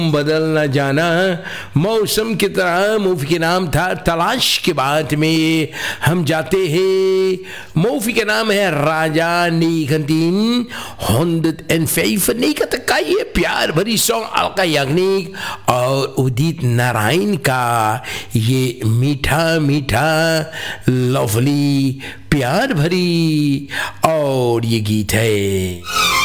बदल न जाना। मौसम की तरह मूवी के नाम था तलाश के बाद में हम जाते हैं। मूवी का नाम है राजा 1995 का तक का ये प्यार भरी सॉन्ग अलका याग्निक और उदित नारायण का ये मीठा मीठा लवली प्यार भरी और ये गीत है।